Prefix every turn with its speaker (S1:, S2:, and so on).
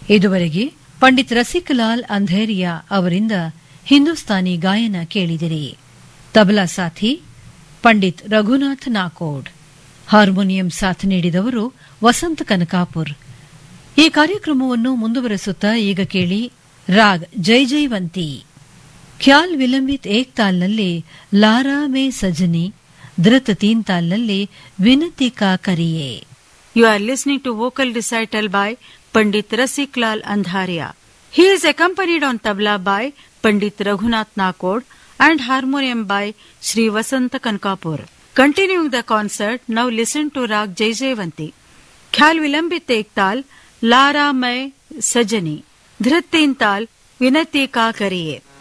S1: ಇದುವರೆಗೆ ಪಂಡಿತ್ ರಸಿಕಲಾಲ್ ಅಂಧೇರಿಯಾ ಅವರಿಂದ ಹಿಂದೂಸ್ತಾನಿ ಗಾಯನ ಕೇಳಿದಿರಿ. ತಬಲಾ ಸಾಥಿ ಪಂಡಿತ್ ರಘುನಾಥ್ ನಾಕೋಡ್, ಹಾರ್ಮೋನಿಯಂ ಸಾಥ್ ನೀಡಿದವರು ವಸಂತ ಕನಕಾಪುರ್. ಈ ಕಾರ್ಯಕ್ರಮವನ್ನು ಮುಂದುವರೆಸುತ್ತಾ ಈಗ ಕೇಳಿ ರಾಗ್ ಜೈ ಜೈವಂತಿ. ಖ್ಯಾಲ್ ವಿಲಂಬಿತ್ ಏಕ್ ತಾಲ್ನಲ್ಲಿ ಲಾರಾ ಮೇ ಸಜನಿ, ಧೃತ್ ತೀನ್ ತಾಲ್ನಲ್ಲಿ ವಿನತಿ ಕಾ ಕರಿಯೇ.
S2: You are listening to vocal recital by Pandit Rasiklal Andharia. He is accompanied on tabla by Pandit Raghunath Nakod and harmonium by Sri Vasanta Kankapur. Continuing the concert, now listen to Rag Jai Jaivanti. Khyal Vilambit Ek Tal, Lara Mai Sajani, Dhrit Teen Tal, Vinati Ka Kariye.